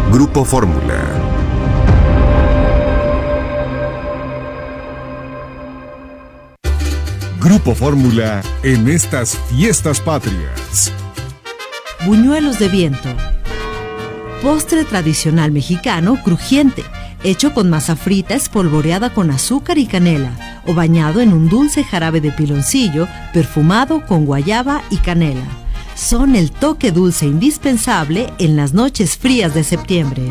Grupo Fórmula. Grupo Fórmula en estas fiestas patrias. Buñuelos de viento. Postre tradicional mexicano crujiente, hecho con masa frita espolvoreada con azúcar y canela, o bañado en un dulce jarabe de piloncillo perfumado con guayaba y canela. Son el toque dulce indispensable en las noches frías de septiembre.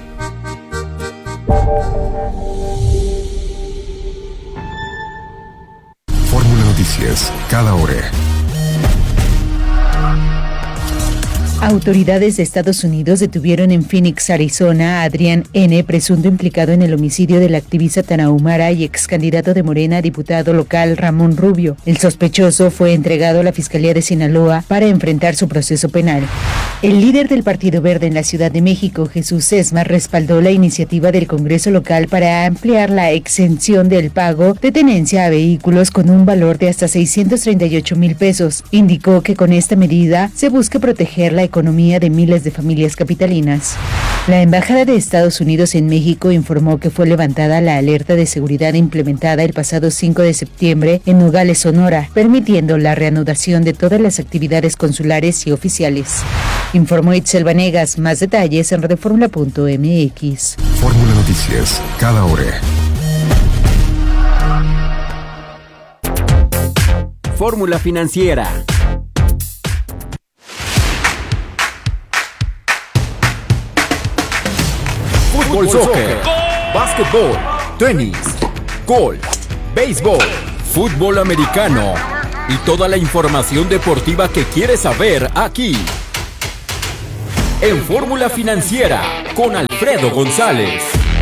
Fórmula Noticias, cada hora. Autoridades de Estados Unidos detuvieron en Phoenix, Arizona, a Adrián N., presunto implicado en el homicidio del activista tarahumara y ex candidato de Morena a diputado local Ramón Rubio. El sospechoso fue entregado a la Fiscalía de Sinaloa para enfrentar su proceso penal. El líder del Partido Verde en la Ciudad de México, Jesús Sesma, respaldó la iniciativa del Congreso local para ampliar la exención del pago de tenencia a vehículos con un valor de hasta 638,000 pesos. Indicó que con esta medida se busca proteger la economía de miles de familias capitalinas. La Embajada de Estados Unidos en México informó que fue levantada la alerta de seguridad implementada el pasado 5 de septiembre en Nogales, Sonora, permitiendo la reanudación de todas las actividades consulares y oficiales. Informó Itzel Vanegas. Más detalles en radioformula.mx. Fórmula Noticias, cada hora. Fórmula Financiera. Fútbol, soccer, básquetbol, tenis, golf, béisbol, fútbol americano y toda la información deportiva que quieres saber aquí. En Fórmula Financiera, con Alfredo González.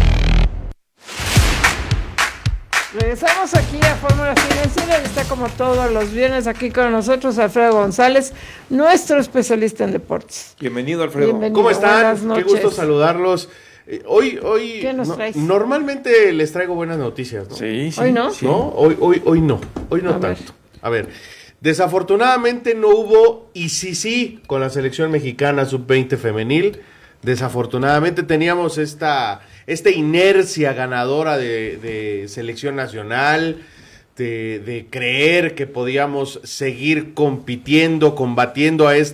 Regresamos aquí a Fórmula Financiera y está como todos los viernes aquí con nosotros Alfredo González, nuestro especialista en deportes. Bienvenido, Alfredo. Bienvenido. ¿Cómo están? Buenas noches. Qué gusto saludarlos. Hoy ¿Qué nos traes? Normalmente les traigo buenas noticias, ¿no? Sí. ¿Hoy no? Sí. ¿No? Hoy no A ver. tanto. A ver, desafortunadamente no hubo sí con la selección mexicana sub-20 femenil. Desafortunadamente teníamos esta inercia ganadora de selección nacional, de creer que podíamos seguir compitiendo, combatiendo a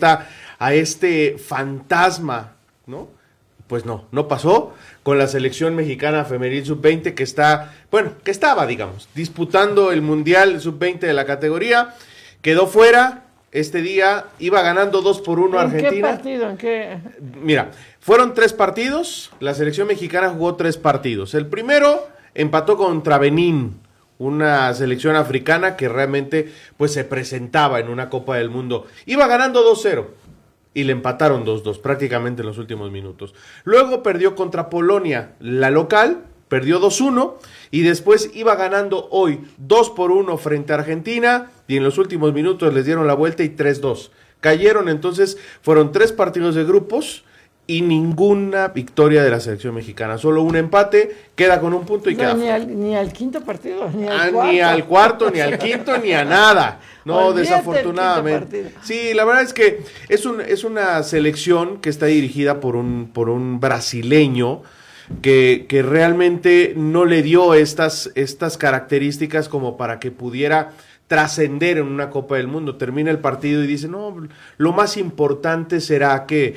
este fantasma, ¿no? Pues no pasó con la selección mexicana femenil sub-20 que estaba, digamos, disputando el Mundial sub-20 de la categoría, quedó fuera. Este día iba ganando 2-1 Argentina. ¿En qué partido? Mira, fueron 3 partidos, la selección mexicana jugó 3 partidos. El primero empató contra Benín, una selección africana que realmente pues se presentaba en una Copa del Mundo. Iba ganando 2-0 y le empataron 2-2 prácticamente en los últimos minutos. Luego perdió contra Polonia, la local, perdió 2-1 y después iba ganando hoy 2-1 frente a Argentina y en los últimos minutos les dieron la vuelta y 3-2. Cayeron, entonces fueron 3 partidos de grupos y ninguna victoria de la selección mexicana, solo un empate, queda con un punto y queda Ni al quinto partido, ni al cuarto, ni al quinto, ni a nada. No, Olvídate desafortunadamente. Sí, la verdad es que es una selección que está dirigida por un brasileño que realmente no le dio estas características como para que pudiera trascender en una Copa del Mundo. Termina el partido y dice, no, lo más importante será que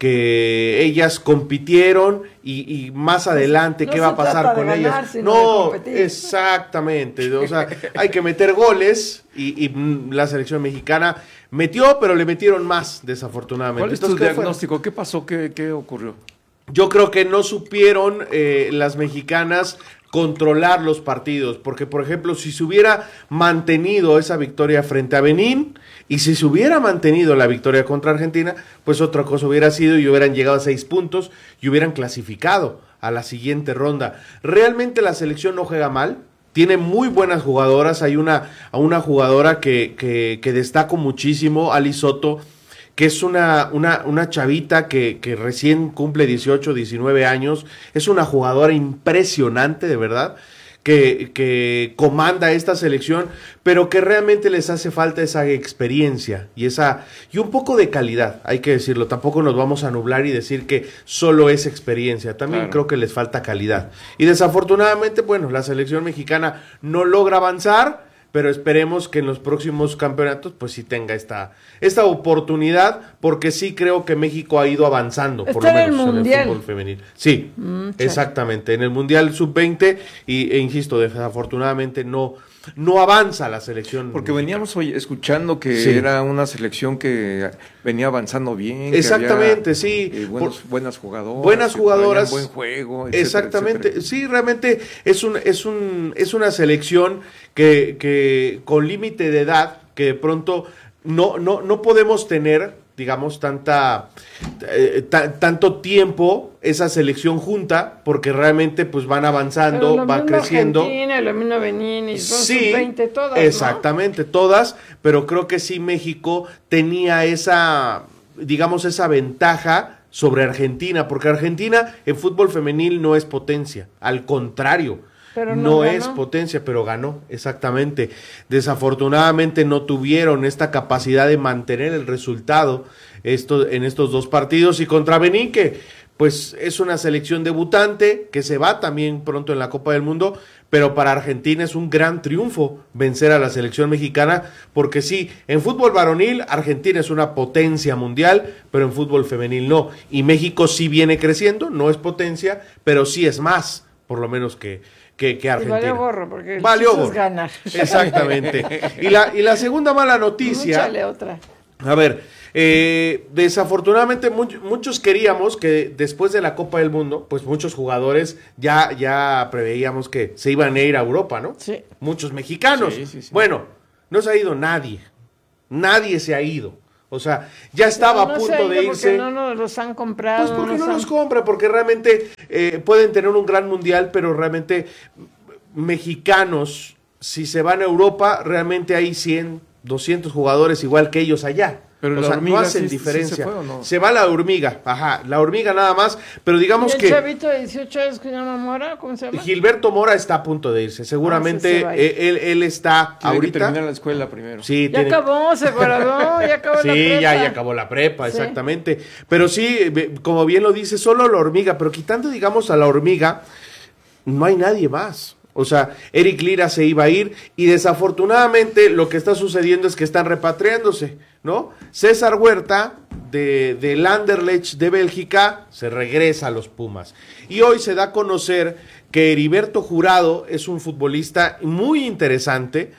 ellas compitieron y más adelante qué va a pasar con ellas. No, exactamente, o sea, hay que meter goles y la selección mexicana metió, pero le metieron más, desafortunadamente. ¿Cuál es tu diagnóstico? ¿Qué pasó? ¿Qué ocurrió? Yo creo que no supieron las mexicanas controlar los partidos, porque por ejemplo si se hubiera mantenido esa victoria frente a Benín y si se hubiera mantenido la victoria contra Argentina, pues otra cosa hubiera sido y hubieran llegado a 6 puntos y hubieran clasificado a la siguiente ronda. Realmente la selección no juega mal, tiene muy buenas jugadoras, hay una jugadora que destaco muchísimo, Ali Soto, que es una chavita que recién cumple 18, 19 años, es una jugadora impresionante, de verdad, que comanda esta selección, pero que realmente les hace falta esa experiencia y un poco de calidad, hay que decirlo. Tampoco nos vamos a nublar y decir que solo es experiencia, también creo que les falta calidad. Y desafortunadamente, bueno, la selección mexicana no logra avanzar, pero esperemos que en los próximos campeonatos pues sí tenga esta oportunidad, porque sí creo que México ha ido avanzando, por lo menos en el fútbol femenil. Sí, exactamente, en el Mundial Sub-20 e insisto, desafortunadamente no avanza la selección. Porque mexicana. veníamos hoy escuchando que era una selección que venía avanzando bien. Exactamente, que había, sí. Buenas jugadoras. Buenas jugadoras. Buen juego. Etcétera, Exactamente, etcétera. sí, realmente es una selección que con límite de edad, que de pronto no podemos tener, digamos, tanto tiempo esa selección junta, porque realmente pues van avanzando, van creciendo. Argentina, lo mismo Benín y Sí, sub-20 todas, exactamente, todas, pero creo que sí México tenía esa ventaja sobre Argentina, porque Argentina en fútbol femenil no es potencia, al contrario. Pero no ganó. es potencia, pero ganó, exactamente. Desafortunadamente no tuvieron esta capacidad de mantener el resultado en estos dos partidos, y contra Benín, que pues es una selección debutante, que se va también pronto en la Copa del Mundo, pero para Argentina es un gran triunfo vencer a la selección mexicana, porque sí, en fútbol varonil Argentina es una potencia mundial, pero en fútbol femenil no, y México sí viene creciendo, no es potencia, pero sí es más, por lo menos que Argentina. Y valió gorro, porque valió gorro. es ganar. Exactamente. Y la segunda mala noticia. Échale otra. A ver, desafortunadamente muchos queríamos que después de la Copa del Mundo, pues muchos jugadores ya preveíamos que se iban a ir a Europa, ¿no? Sí. Muchos mexicanos. Sí. Bueno, no se ha ido nadie. Nadie se ha ido. O sea, ya estaba a punto de irse. Porque no los han comprado. Pues porque no los compra, porque realmente pueden tener un gran mundial, pero realmente mexicanos, si se van a Europa, realmente hay 100, 200 jugadores igual que ellos allá. Pero o la sea, hormiga no hacen sí diferencia. se fue, ¿o no? Se va la hormiga, la hormiga nada más, pero digamos ¿Y el que chavito de 18 años que se llama Mora? ¿Cómo se llama? Gilberto Mora está a punto de irse. Seguramente se va a ir. él está Tiene que ahorita. terminar la escuela primero. Sí, Ya acabó, se graduó, ya acabó la prepa. Sí, ya acabó la prepa, Sí. exactamente. Pero sí, como bien lo dice, solo la hormiga, pero quitando, digamos, a la hormiga, no hay nadie más. O sea, Eric Lira se iba a ir y desafortunadamente lo que está sucediendo es que están repatriándose, ¿no? César Huerta del Anderlecht de Bélgica se regresa a los Pumas. Y hoy se da a conocer que Heriberto Jurado es un futbolista muy interesante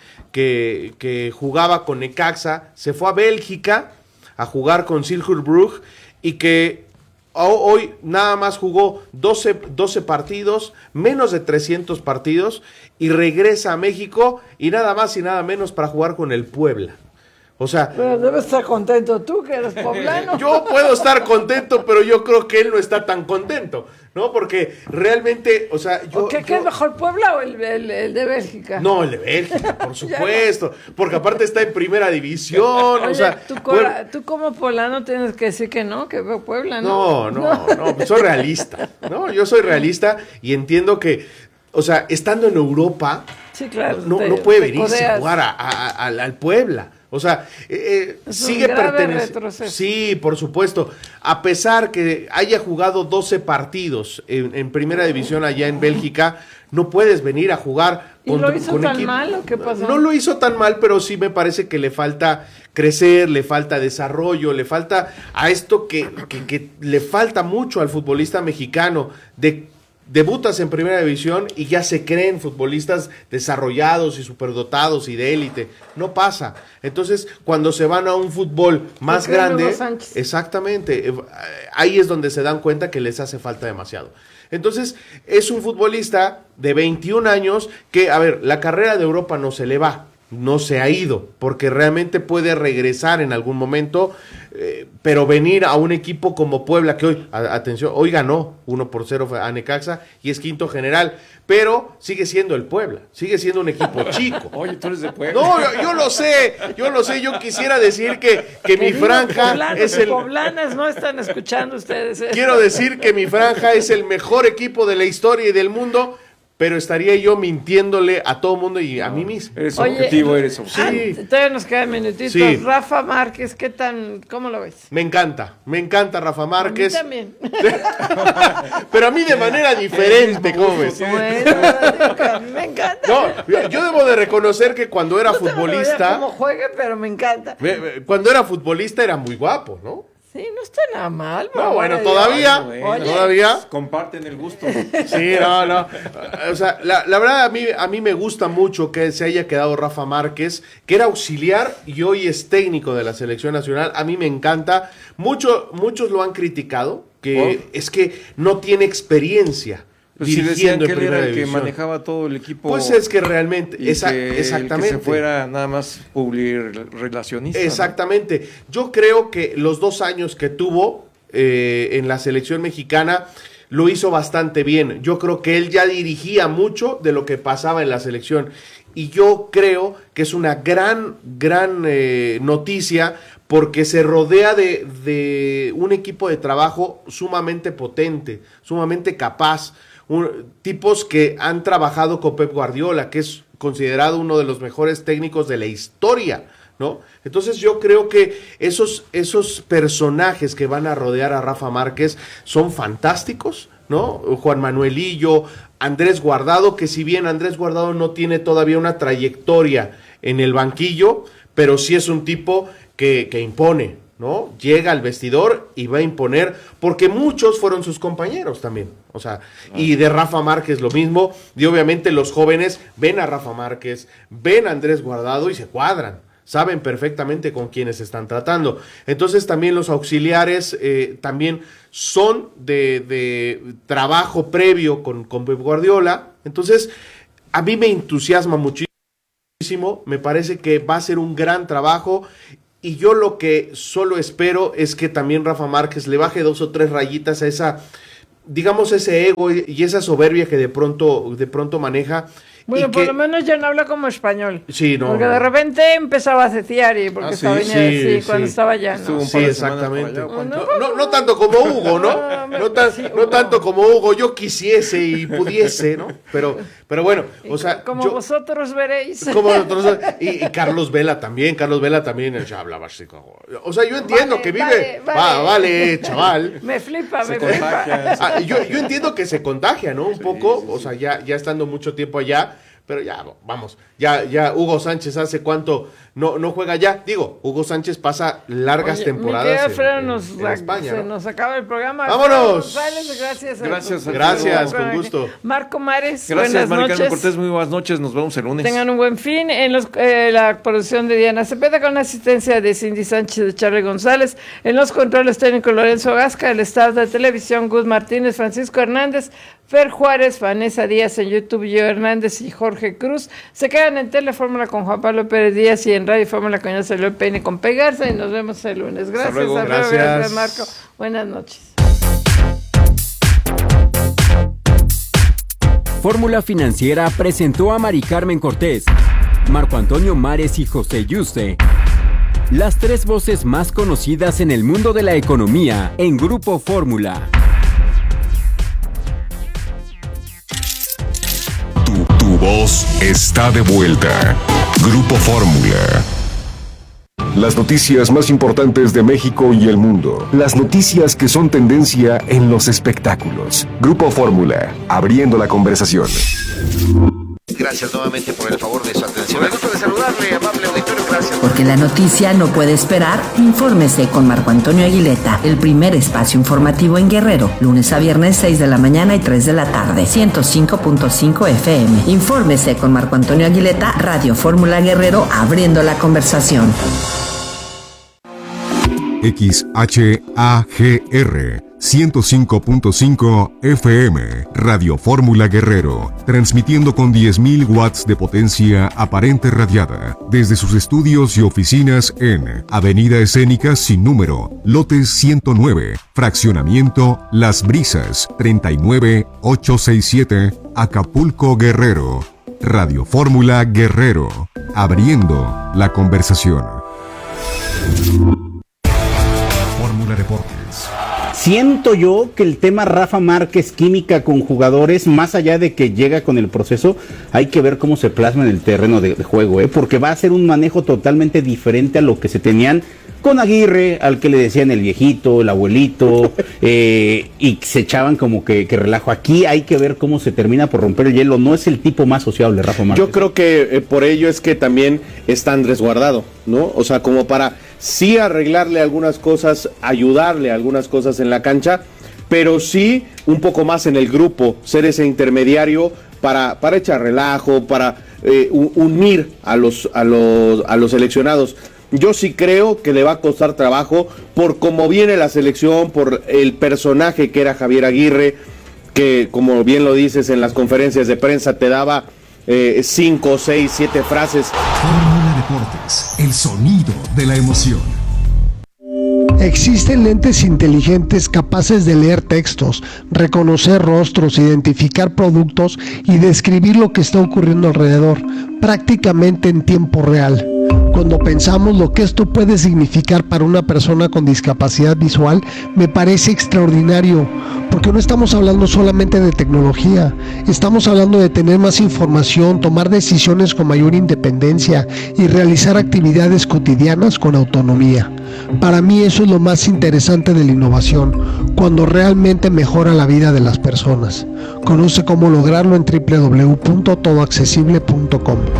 que jugaba con Necaxa, se fue a Bélgica a jugar con Silkeborg y que hoy nada más jugó 12 partidos, menos de 300 partidos, y regresa a México y nada más y nada menos para jugar con el Puebla. O sea, Pero debes estar contento tú, que eres poblano. yo puedo estar contento, pero yo creo que él no está tan contento, ¿no? Porque realmente, o sea, ¿Qué es mejor, Puebla o el de Bélgica? No, el de Bélgica, por supuesto, porque aparte está en primera división, Oye, o sea... tú como poblano tienes que decir que no, que veo Puebla, ¿no? No, soy realista, ¿no? Yo soy realista y entiendo que, o sea, estando en Europa, Sí, claro. no puede venirse a jugar al Puebla. O sea, sigue perteneciendo. Sí, por supuesto. A pesar que haya jugado 12 partidos en primera división allá en Bélgica, no puedes venir a jugar ¿Y lo hizo tan mal o qué pasó? No lo hizo tan mal, pero sí me parece que le falta crecer, le falta desarrollo, le falta a esto que le falta mucho al futbolista mexicano. Debutas en primera división y ya se creen futbolistas desarrollados y superdotados y de élite. No pasa. Entonces, cuando se van a un fútbol más grande, exactamente, ahí es donde se dan cuenta que les hace falta demasiado. Entonces, es un futbolista de 21 años que, a ver, la carrera de Europa no se le va, no se ha ido, porque realmente puede regresar en algún momento, pero venir a un equipo como Puebla, que hoy, atención, hoy ganó 1-0 a Necaxa y es quinto general, pero sigue siendo el Puebla, sigue siendo un equipo chico. Oye, tú eres de Puebla. No, yo lo sé, yo quisiera decir que mi franja es el... poblanas no están escuchando ustedes. Quiero decir que mi franja es el mejor equipo de la historia y del mundo, pero estaría yo mintiéndole a todo mundo y a mí mismo. Eres objetivo, eres objetivo. Sí. Todavía nos quedan minutitos. Sí. Rafa Márquez, ¿cómo lo ves? Me encanta Rafa Márquez. A mí también. Pero a mí de manera diferente, ¿cómo ves? Bueno, a mí me encanta. No, yo debo de reconocer que cuando era No tengo idea futbolista, cómo juegue, pero me encanta. cuando era futbolista era muy guapo, ¿no? Sí, no está nada mal. No, bueno, Dios. todavía, Oye. todavía. Comparten el gusto. Sí, no. O sea, la verdad a mí me gusta mucho que se haya quedado Rafa Márquez, que era auxiliar y hoy es técnico de la selección nacional. A mí me encanta. Muchos lo han criticado, que es que no tiene experiencia. Pues si decían dirigiendo que en él era primera el que división. manejaba todo el equipo. Pues es que realmente, y que exactamente. el que se fuera nada más relacionista. Exactamente. ¿No? Yo creo que los 2 años que tuvo en la selección mexicana lo hizo bastante bien. Yo creo que él ya dirigía mucho de lo que pasaba en la selección. Y yo creo que es una gran noticia porque se rodea de un equipo de trabajo sumamente potente, sumamente capaz. Tipos que han trabajado con Pep Guardiola, que es considerado uno de los mejores técnicos de la historia, ¿no? Entonces yo creo que esos personajes que van a rodear a Rafa Márquez son fantásticos, ¿no? Juan Manuelillo, Andrés Guardado, que si bien Andrés Guardado no tiene todavía una trayectoria en el banquillo, pero sí es un tipo que impone, ¿no? Llega al vestidor y va a imponer, porque muchos fueron sus compañeros también, o sea, y de Rafa Márquez lo mismo, y obviamente los jóvenes ven a Rafa Márquez, ven a Andrés Guardado y se cuadran, saben perfectamente con quiénes están tratando. Entonces también los auxiliares también son de trabajo previo con Pep Guardiola. Entonces a mí me entusiasma muchísimo, me parece que va a ser un gran trabajo. Y yo lo que solo espero es que también Rafa Márquez le baje 2 o 3 rayitas a esa, digamos, ese ego y esa soberbia que de pronto maneja. Bueno, por lo menos ya no habla como español. Sí, no. Porque de repente empezaba a cetear y porque estaba cuando estaba allá, ¿no? Sí, exactamente. No tanto como Hugo, ¿no? No tanto como Hugo, yo quisiese y pudiese, ¿no? Pero bueno, o sea, como vosotros veréis. Como nosotros, y Carlos Vela también ya hablaba así como, o sea, yo entiendo que vive, vale, chaval. Me flipa. Yo entiendo que se contagia, ¿no? Un poco, o sea, ya estando mucho tiempo allá. Pero ya, vamos, ya Hugo Sánchez hace cuánto no juega ya. Digo, Hugo Sánchez pasa largas temporadas en España. Se nos acaba el programa. ¡Vámonos! Gracias, con gusto. Marco Mares, gracias, buenas noches. Cortés, muy buenas noches, nos vemos el lunes. Tengan un buen fin. En la producción de Diana Cepeda con la asistencia de Cindy Sánchez, de Charlie González. En los controles técnicos Lorenzo Gasca, el staff de televisión Gus Martínez, Francisco Hernández, Fer Juárez, Vanessa Díaz en YouTube, Yo Hernández y Jorge Cruz. Se quedan en Telefórmula con Juan Pablo Pérez Díaz y en Radio Fórmula con Yo Salió el Peine con Pegarse y nos vemos el lunes. Gracias, hasta luego. Gracias, Marco. Buenas noches. Fórmula Financiera presentó a Mari Carmen Cortés, Marco Antonio Mares y José Yuste, las 3 voces más conocidas en el mundo de la economía en Grupo Fórmula. Tu voz está de vuelta. Grupo Fórmula. Las noticias más importantes de México y el mundo. Las noticias que son tendencia en los espectáculos. Grupo Fórmula, abriendo la conversación. Gracias nuevamente por el favor de su atención. Me gusta de saludarle, amable auditorio, gracias. Porque la noticia no puede esperar, infórmese con Marco Antonio Aguileta, el primer espacio informativo en Guerrero, lunes a viernes 6 de la mañana y 3 de la tarde, 105.5 FM. Infórmese con Marco Antonio Aguileta, Radio Fórmula Guerrero, abriendo la conversación. XHAGR 105.5 FM, Radio Fórmula Guerrero, transmitiendo con 10.000 watts de potencia aparente radiada, desde sus estudios y oficinas en Avenida Escénica sin número, lote 109, fraccionamiento Las Brisas, 39867, Acapulco, Guerrero. Radio Fórmula Guerrero, abriendo la conversación. Fórmula Deportes. Siento yo que el tema Rafa Márquez, química con jugadores, más allá de que llega con el proceso, hay que ver cómo se plasma en el terreno de juego, porque va a ser un manejo totalmente diferente a lo que se tenían con Aguirre, al que le decían el viejito, el abuelito, y se echaban como que relajo. Aquí hay que ver cómo se termina por romper el hielo. No es el tipo más sociable, Rafa Márquez. Yo creo que por ello es que también está Andrés Guardado, ¿no? O sea, como para sí arreglarle algunas cosas, ayudarle a algunas cosas en la cancha, pero sí un poco más en el grupo, ser ese intermediario para echar relajo, para unir a los seleccionados. Yo sí creo que le va a costar trabajo por cómo viene la selección, por el personaje que era Javier Aguirre, que como bien lo dices en las conferencias de prensa te daba 5, 6, 7 frases. Fórmula Deportes, el sonido de la emoción. Existen lentes inteligentes capaces de leer textos, reconocer rostros, identificar productos y describir lo que está ocurriendo alrededor, prácticamente en tiempo real. Cuando pensamos lo que esto puede significar para una persona con discapacidad visual, me parece extraordinario, porque no estamos hablando solamente de tecnología, estamos hablando de tener más información, tomar decisiones con mayor independencia y realizar actividades cotidianas con autonomía. Para mí eso es lo más interesante de la innovación, cuando realmente mejora la vida de las personas. Conoce cómo lograrlo en www.todoaccesible.com.